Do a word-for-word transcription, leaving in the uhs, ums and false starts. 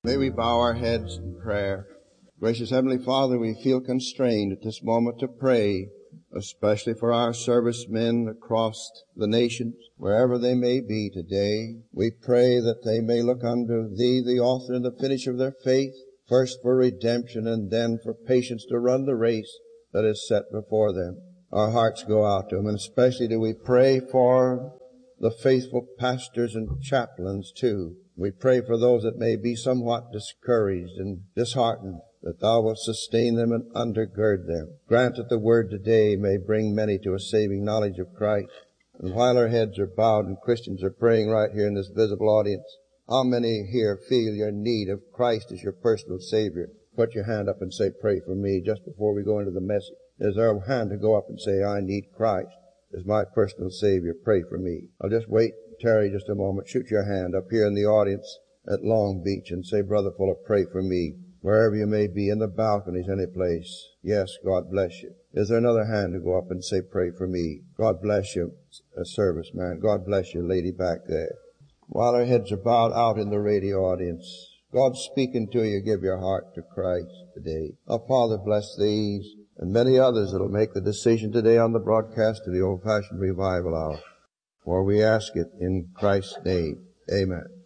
May we bow our heads in prayer. Gracious Heavenly Father, we feel constrained at this moment to pray, especially for our servicemen across the nations, wherever they may be today. We pray that they may look unto Thee, the author and the finisher of their faith, first for redemption and then for patience to run the race that is set before them. Our hearts go out to them, and especially do we pray for the faithful pastors and chaplains too. We pray for those that may be somewhat discouraged and disheartened, that Thou wilt sustain them and undergird them. Grant that the word today may bring many to a saving knowledge of Christ. And while our heads are bowed and Christians are praying right here in this visible audience, how many here feel your need of Christ as your personal Savior? Put your hand up and say, pray for me, just before we go into the message. Is there a hand to go up and say, I need Christ as my personal Savior? Pray for me. I'll just wait, Terry, just a moment. Shoot your hand up here in the audience at Long Beach and say, Brother Fuller, pray for me. Wherever you may be, in the balconies, any place. Yes, God bless you. Is there another hand to go up and say, pray for me? God bless you, a serviceman. God bless you, lady back there. While our heads are bowed out in the radio audience, God's speaking to you. Give your heart to Christ today. Our Father, bless these and many others that will make the decision today on the broadcast of the Old-Fashioned Revival Hour. For we ask it in Christ's name. Amen.